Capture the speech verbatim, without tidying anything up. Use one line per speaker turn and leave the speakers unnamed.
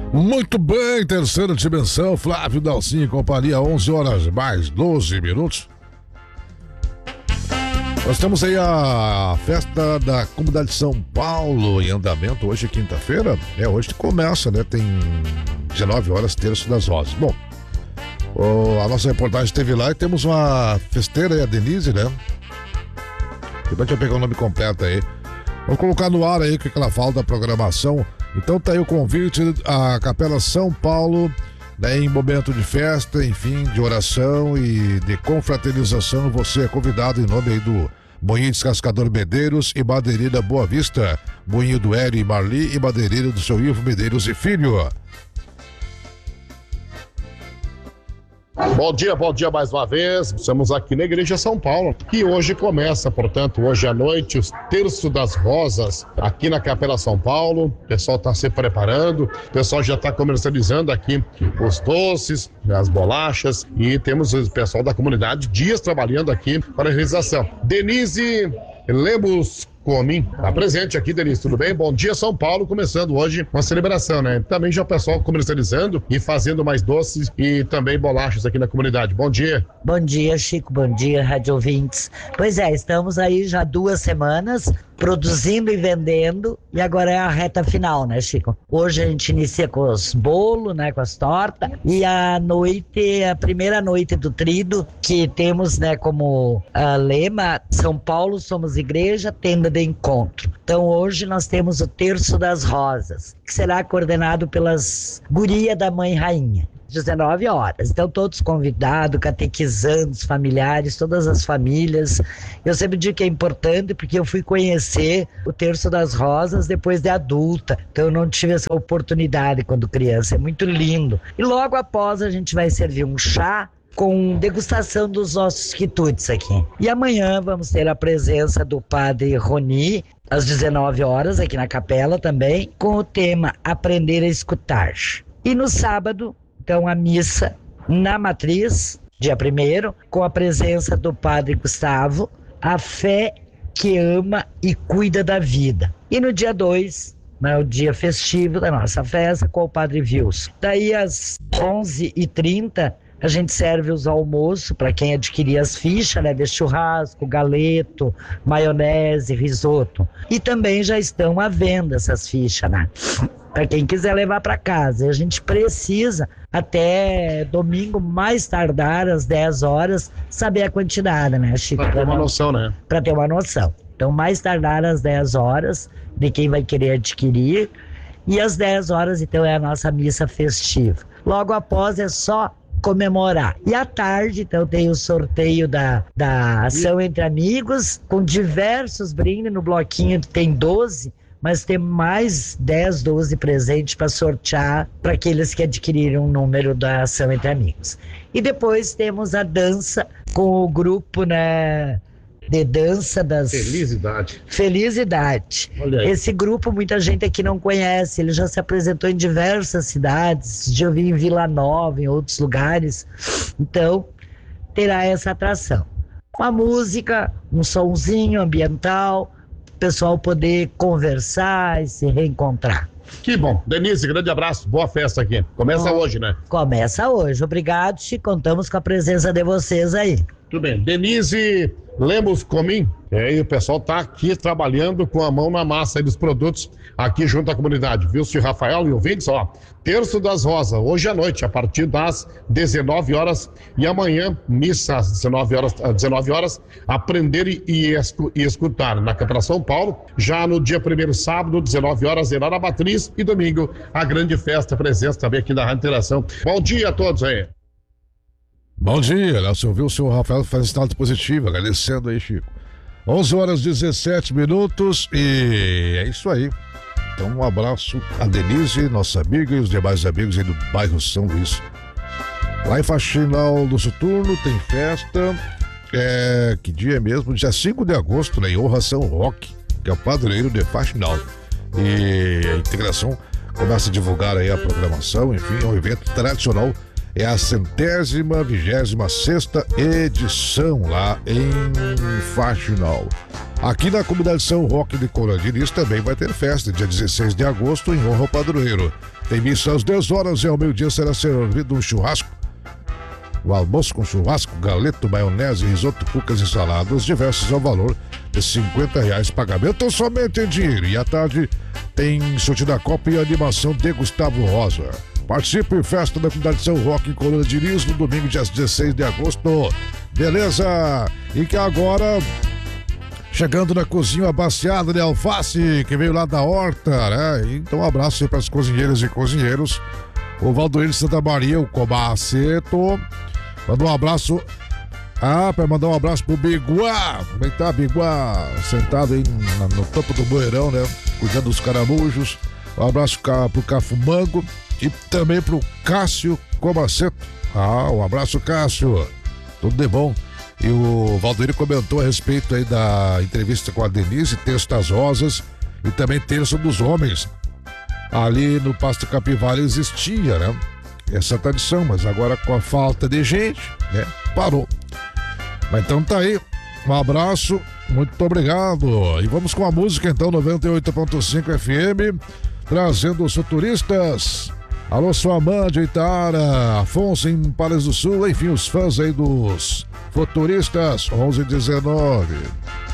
Muito bem, terceira dimensão, Flávio Dalcinho e companhia, onze horas mais doze minutos. Nós temos aí a festa da Comunidade de São Paulo em andamento hoje, quinta-feira. É, hoje começa, né? Tem dezenove horas, Terço das Rosas. Bom, o, a nossa reportagem esteve lá e temos uma festeira aí, a Denise, né? Depois deixa eu pegar o nome completo aí. Vamos colocar no ar aí o que ela fala da programação. Então tá aí o convite à Capela São Paulo, né, em momento de festa, enfim, de oração e de confraternização. Você é convidado em nome aí do Moinho Descascador Medeiros e Madeireira Boa Vista, Moinho do Hélio e Marli e Madeireira do seu Ivo Medeiros e Filho.
Bom dia, bom dia mais uma vez. Estamos aqui na Igreja São Paulo, que hoje começa, portanto, hoje à noite, o Terço das Rosas, aqui na Capela São Paulo. O pessoal está se preparando, o pessoal já está comercializando aqui os doces, as bolachas, e temos o pessoal da comunidade dias trabalhando aqui para a realização. Denise Lemos Comim, tá presente aqui, Denise, tudo bem? Bom dia, São Paulo, começando hoje uma celebração, né? Também já o pessoal comercializando e fazendo mais doces e também bolachas aqui na comunidade. Bom dia.
Bom dia, Chico, bom dia, rádio ouvintes. Pois é, estamos aí já duas semanas produzindo e vendendo, e agora é a reta final, né, Chico? Hoje a gente inicia com os bolos, né, com as tortas, e a noite, a primeira noite do trido, que temos, né, como a lema, São Paulo somos igreja, tenda de encontro. Então hoje nós temos o Terço das Rosas, que será coordenado pelas gurias da Mãe Rainha. dezenove horas, então todos convidados, catequizandos, familiares, todas as famílias. Eu sempre digo que é importante porque eu fui conhecer o Terço das Rosas depois de adulta, então eu não tive essa oportunidade quando criança, é muito lindo. E logo após a gente vai servir um chá com degustação dos nossos quitutes aqui. E amanhã vamos ter a presença do padre Roni, às dezenove horas, aqui na capela também, com o tema Aprender a Escutar. E no sábado, então, a missa na matriz, dia primeiro, com a presença do padre Gustavo, a fé que ama e cuida da vida. E no dia dois, né, o dia festivo da nossa festa, com o padre Wilson. Daí às onze e trinta, a gente serve os almoços para quem adquirir as fichas, né, de churrasco, galeto, maionese, risoto. E também já estão à venda essas fichas, né? Para quem quiser levar para casa. E a gente precisa, até domingo, mais tardar, às dez horas, saber a quantidade, né, Chico?
Para ter uma noção, né?
Para ter uma noção. Então, mais tardar às dez horas, de quem vai querer adquirir. E às dez horas, então, é a nossa missa festiva. Logo após, é só comemorar. E à tarde, então, tem o sorteio da, da ação entre amigos, com diversos brindes. No bloquinho tem doze, mas tem mais dez, doze presentes para sortear para aqueles que adquiriram o número da ação entre amigos. E depois temos a dança com o grupo, né, de dança das...
Felicidade.
Felicidade. Esse grupo muita gente aqui não conhece, ele já se apresentou em diversas cidades, já vi em Vila Nova, em outros lugares, então terá essa atração. Uma música, um sonzinho ambiental, o pessoal poder conversar e se reencontrar.
Que bom. Denise, grande abraço, boa festa aqui. Começa bom, hoje, né?
Começa hoje. Obrigado, Chico. Contamos com a presença de vocês aí.
Tudo bem. Denise Lemos Comim, é, e o pessoal tá aqui trabalhando com a mão na massa aí dos produtos aqui junto à comunidade. Viu, senhor Rafael e ouvintes? Ó, Terço das Rosas, hoje à noite, a partir das dezenove horas, e amanhã, missa às dezenove horas, às dezenove horas, aprender e, e, escu, e escutar na Capela São Paulo. Já no dia primeiro, sábado, dezenove horas, lá na Matriz, e domingo, a grande festa, presença também aqui da Rádio Interação. Bom dia a todos aí.
Bom dia, né? Você ouviu o senhor Rafael faz estado positivo, agradecendo aí, Chico. onze horas e dezessete minutos e é isso aí. Então um abraço a Denise, nossa amiga, e os demais amigos aí do bairro São Luís. Lá em Faxinal do Soturno tem festa, é, que dia é mesmo? Dia cinco de agosto, né? Em honra a São Roque, que é o padroeiro de Faxinal. E a integração começa a divulgar aí a programação, enfim, é um evento tradicional. É a centésima, vigésima sexta edição lá em Faxinal. Aqui na comunidade São Roque de Corandiniz também vai ter festa, dia dezesseis de agosto, em honra ao padroeiro. Tem missa às dez horas e ao meio-dia será servido um churrasco. O almoço com churrasco, galeto, maionese, risoto, cucas e saladas, diversos ao valor de cinquenta reais. Pagamento somente em dinheiro. E à tarde tem sorteio da Copa e animação de Gustavo Rosa. Participe, festa da comunidade São Roque em Corandiniz, no domingo, dia dezesseis de agosto. Beleza? E que agora... Chegando na cozinha, a baciada de alface, que veio lá da horta, né? Então, um abraço aí para as cozinheiras e cozinheiros. O Valdoir de Santa Maria, o Comaceto. Manda um abraço. Ah, para mandar um abraço pro Biguá. Como é que tá, Biguá? Sentado aí no, no topo do boeirão, né? Cuidando dos caramujos. Um abraço pro Cafumango. E também pro Cássio Comaceto. Ah, um abraço, Cássio. Tudo de bom. E o Valdoir comentou a respeito aí da entrevista com a Denise, Terço das Rosas e também Terço dos Homens. Ali no Pasto Capivara existia, né? Essa tradição, mas agora com a falta de gente, né? Parou. Mas então tá aí. Um abraço, muito obrigado. E vamos com a música então, noventa e oito ponto cinco F M, trazendo os futuristas. Alô, sua mãe de Itara, Afonso em Palmas do Sul, enfim, os fãs aí dos futuristas, onze e dezenove.